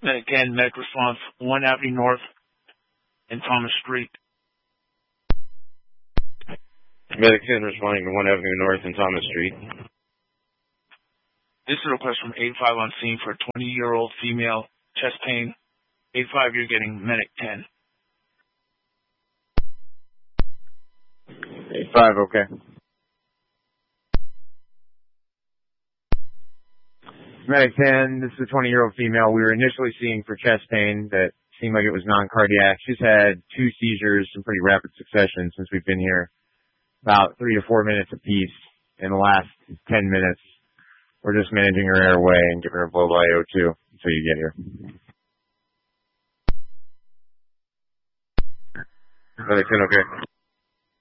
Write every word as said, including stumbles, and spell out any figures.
Again, medic response, one Avenue North and Thomas Street. Medic ten responding to one Avenue North and Thomas Street. This is a request from eight five on scene for a twenty-year-old female, chest pain. eight five, you're getting medic ten. eight five, okay. Medic ten, this is a twenty-year-old female we were initially seeing for chest pain that seemed like it was non-cardiac. She's had two seizures in pretty rapid succession since we've been here, about three to four minutes apiece in the last ten minutes. We're just managing her airway and giving her blow-by O two until you get here. Medic ten, okay.